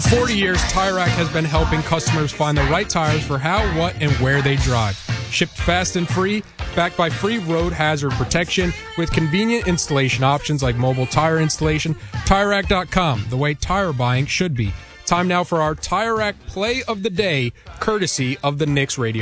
40 years, Tire Rack has been helping customers find the right tires for how, what, and where they drive. Shipped fast and free, backed by free road hazard protection, with convenient installation options like mobile tire installation. TireRack.com, the way tire buying should be. Time now for our Tire Rack Play of the Day, courtesy of the Knicks Radio.